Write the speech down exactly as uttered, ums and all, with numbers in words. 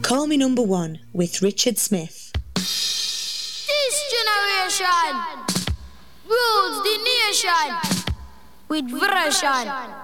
Call Me Number One with Richard Smith. This generation rules the nation with version.